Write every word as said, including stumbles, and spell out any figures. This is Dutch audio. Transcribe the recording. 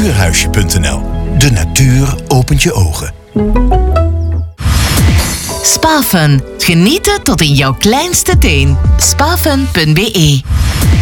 natuurhuisje punt n l. De natuur opent je ogen. Spafun. Genieten tot in jouw kleinste teen. Spafun punt b e